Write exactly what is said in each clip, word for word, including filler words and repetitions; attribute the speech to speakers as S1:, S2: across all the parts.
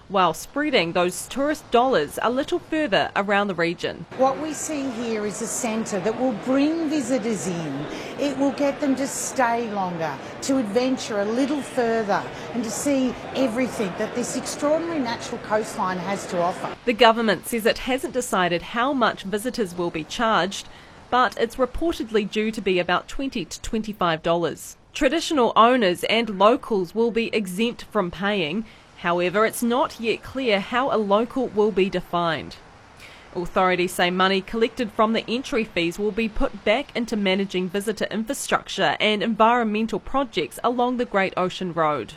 S1: while spreading those tourist dollars a little further around the region.
S2: What we see here is a centre that will bring visitors in. It will get them to stay longer, to adventure a little further and to see everything that this extraordinary natural coastline has to offer.
S1: The government says it hasn't decided how much visitors will be charged, but it's reportedly due to be about twenty to twenty-five dollars. Traditional owners and locals will be exempt from paying. However, it's not yet clear how a local will be defined. Authorities say money collected from the entry fees will be put back into managing visitor infrastructure and environmental projects along the Great Ocean Road.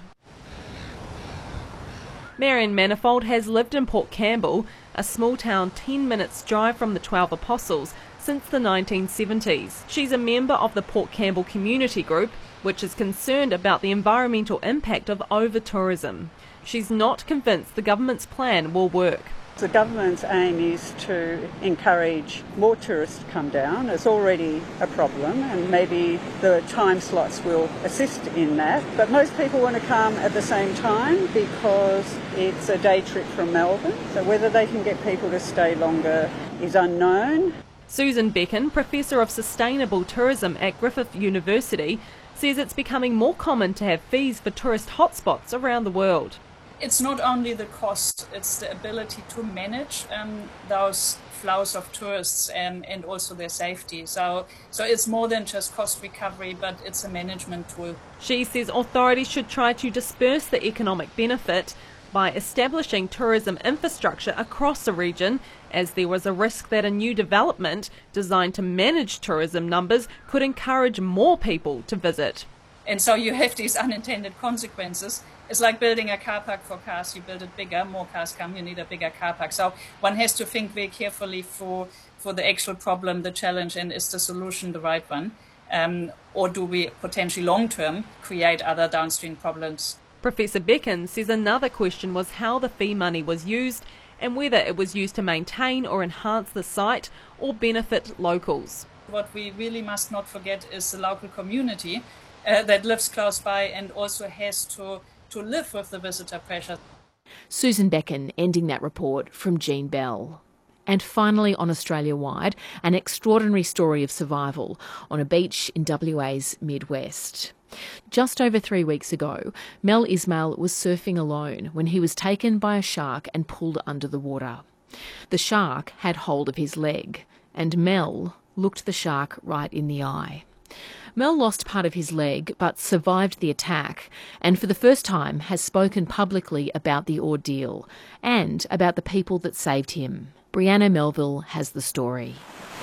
S1: Marion Manifold has lived in Port Campbell, a small town ten minutes drive from the Twelve Apostles, since the nineteen seventies. She's a member of the Port Campbell Community Group, which is concerned about the environmental impact of over-tourism. She's not convinced the government's plan will work.
S3: The government's aim is to encourage more tourists to come down. It's already a problem, and maybe the time slots will assist in that. But most people want to come at the same time because it's a day trip from Melbourne. So whether they can get people to stay longer is unknown.
S1: Susan Becken, Professor of Sustainable Tourism at Griffith University, says it's becoming more common to have fees for tourist hotspots around the world.
S4: It's not only the cost, it's the ability to manage um, those flows of tourists and, and also their safety. So, so it's more than just cost recovery, but it's a management tool.
S1: She says authorities should try to disperse the economic benefit by establishing tourism infrastructure across the region, as there was a risk that a new development designed to manage tourism numbers could encourage more people to visit.
S4: And so you have these unintended consequences. It's like building a car park for cars. You build it bigger, more cars come, you need a bigger car park. So one has to think very carefully for, for the actual problem, the challenge, and is the solution the right one? Um, or do we potentially long-term create other downstream problems?
S1: Professor Becken says another question was how the fee money was used and whether it was used to maintain or enhance the site or benefit locals.
S4: What we really must not forget is the local community uh, that lives close by and also has to, to live with the visitor pressure.
S5: Susan Becken ending that report from Jean Bell. And finally, on Australia-wide, an extraordinary story of survival on a beach in W A's Midwest. Just over three weeks ago, Mel Ismail was surfing alone when he was taken by a shark and pulled under the water. The shark had hold of his leg, and Mel looked the shark right in the eye. Mel lost part of his leg but survived the attack, and for the first time has spoken publicly about the ordeal and about the people that saved him. Brianna Melville has the story.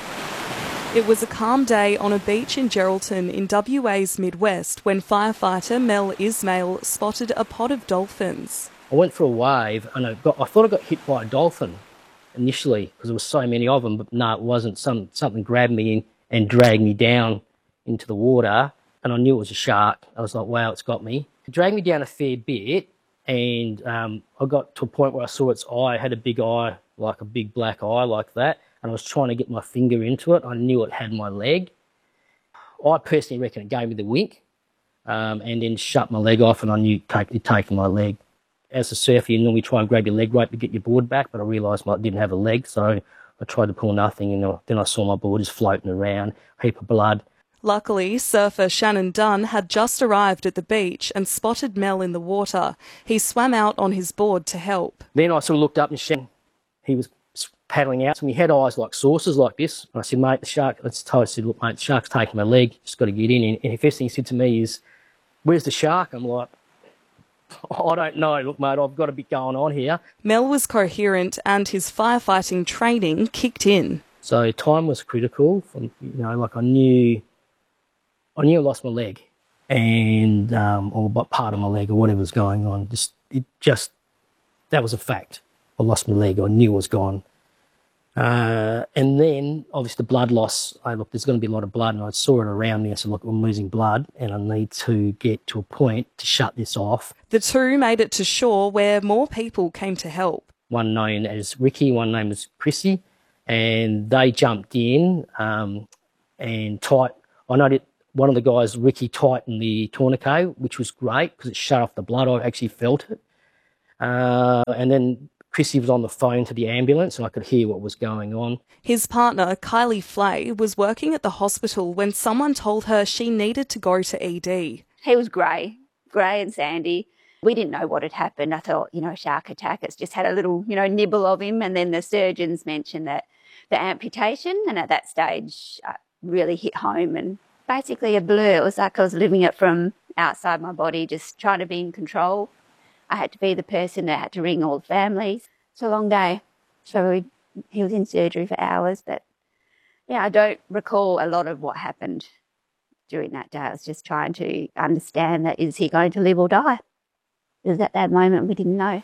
S6: It was a calm day on a beach in Geraldton in W A's Midwest when firefighter Mel Ismail spotted a pod of dolphins.
S7: I went for a wave and I, got, I thought I got hit by a dolphin initially because there were so many of them, but no, it wasn't. Some, something grabbed me in and dragged me down into the water, and I knew it was a shark. I was like, wow, it's got me. It dragged me down a fair bit, and um, I got to a point where I saw its eye. It had a big eye, like a big black eye like that. And I was trying to get my finger into it. I knew it had my leg. I personally reckon it gave me the wink um, and then shut my leg off, and I knew it had taken my leg. As a surfer, you normally try and grab your leg rope to get your board back, but I realised I didn't have a leg, so I tried to pull nothing, and then I saw my board just floating around, a heap of blood.
S6: Luckily, surfer Shannon Dunn had just arrived at the beach and spotted Mel in the water. He swam out on his board to help.
S7: Then I sort of looked up and Shannon, he was paddling out, and he had eyes like saucers like this. And I said, mate, the shark, I told I said, look, mate, the shark's taking my leg, just got to get in. And the first thing he said to me is, where's the shark? I'm like, I don't know. Look, mate, I've got a bit going on here.
S6: Mel was coherent and his firefighting training kicked in.
S7: So time was critical. From, you know, like I knew, I knew I lost my leg, and um, or part of my leg or whatever was going on. Just, it just, that was a fact. I lost my leg. I knew it was gone. Uh, and then, obviously, the blood loss. I looked, there's going to be a lot of blood, and I saw it around me. I said, look, I'm losing blood, and I need to get to a point to shut this off.
S6: The two made it to shore where more people came to help.
S7: One known as Ricky, one named as Chrissy, and they jumped in um, and tight. I know that one of the guys, Ricky, tightened the tourniquet, which was great because it shut off the blood. I actually felt it. Uh, and then Chrissy was on the phone to the ambulance and I could hear what was going on.
S6: His partner, Kylie Flay, was working at the hospital when someone told her she needed to go to E D.
S8: He was grey, grey and sandy. We didn't know what had happened. I thought, you know, shark attack. It's just had a little, you know, nibble of him. And then the surgeons mentioned that the amputation, and at that stage I really hit home and basically a blur. It was like I was living it from outside my body, just trying to be in control. I had to be the person that had to ring all the families. It's a long day. So we, he was in surgery for hours. But, yeah, I don't recall a lot of what happened during that day. I was just trying to understand that, is he going to live or die? Because at that moment we didn't know.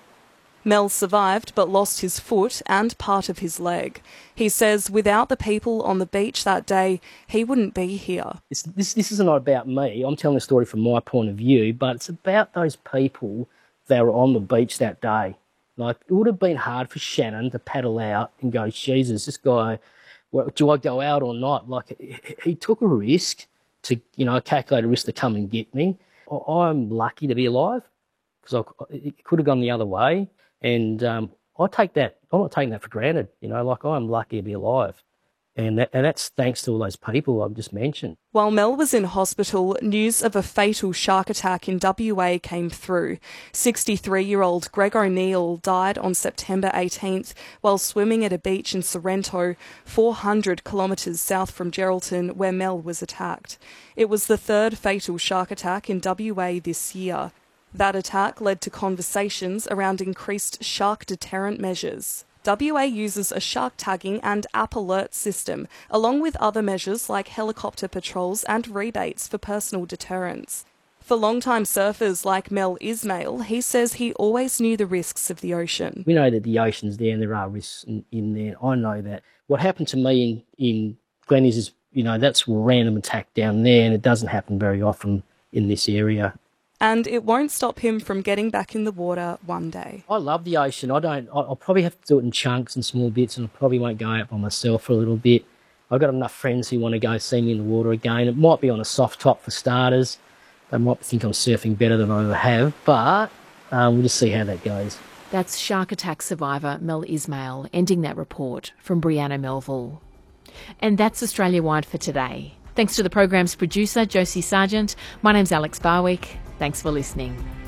S6: Mel survived but lost his foot and part of his leg. He says without the people on the beach that day, he wouldn't be here.
S7: This, this, this isn't about me. I'm telling the story from my point of view, but it's about those people that were on the beach that day. Like, it would have been hard for Shannon to paddle out and go, Jesus, this guy, well, do I go out or not? Like, he, he took a risk to, you know, calculate a risk to come and get me. I'm lucky to be alive because it could have gone the other way. And um, I take that, I'm not taking that for granted, you know, like I'm lucky to be alive. And, that, and that's thanks to all those people I've just mentioned.
S6: While Mel was in hospital, news of a fatal shark attack in W A came through. sixty-three-year-old Greg O'Neill died on September eighteenth while swimming at a beach in Sorrento, four hundred kilometres south from Geraldton, where Mel was attacked. It was the third fatal shark attack in W A this year. That attack led to conversations around increased shark deterrent measures. W A uses a shark tagging and app alert system, along with other measures like helicopter patrols and rebates for personal deterrence. For long-time surfers like Mel Ismail, he says he always knew the risks of the ocean.
S7: We know that the ocean's there and there are risks in, in there. I know that. What happened to me in, in Glennies is, you know, that's a random attack down there and it doesn't happen very often in this area.
S6: And it won't stop him from getting back in the water one day.
S7: I love the ocean. I don't. I'll probably have to do it in chunks and small bits, and I probably won't go out by myself for a little bit. I've got enough friends who want to go see me in the water again. It might be on a soft top for starters. They might think I'm surfing better than I ever have, but um, we'll just see how that goes.
S5: That's shark attack survivor Mel Ismail ending that report from Brianna Melville. And that's Australia Wide for today. Thanks to the program's producer, Josie Sargent. My name's Alex Barwick. Thanks for listening.